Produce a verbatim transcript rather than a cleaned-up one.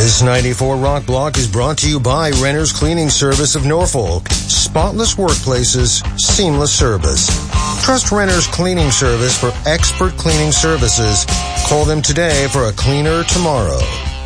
This ninety-four Rock Block is brought to you by Renter's Cleaning Service of Norfolk. Spotless workplaces, seamless service. Trust Renter's Cleaning Service for expert cleaning services. Call them today for a cleaner tomorrow.